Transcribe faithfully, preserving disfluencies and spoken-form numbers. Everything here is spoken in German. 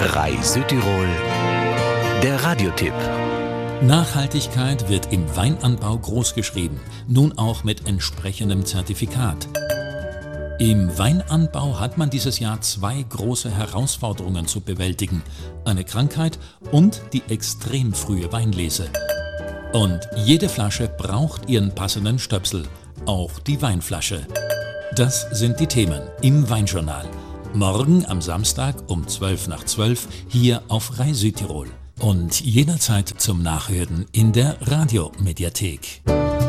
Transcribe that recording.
R A I Südtirol, der Radiotipp. Nachhaltigkeit wird im Weinanbau großgeschrieben, nun auch mit entsprechendem Zertifikat. Im Weinanbau hat man dieses Jahr zwei große Herausforderungen zu bewältigen: eine Krankheit und die extrem frühe Weinlese. Und jede Flasche braucht ihren passenden Stöpsel, auch die Weinflasche. Das sind die Themen im Weinjournal. Morgen am Samstag um zwölf nach zwölf hier auf R A I Südtirol. Und jederzeit zum Nachhören in der Radiomediathek.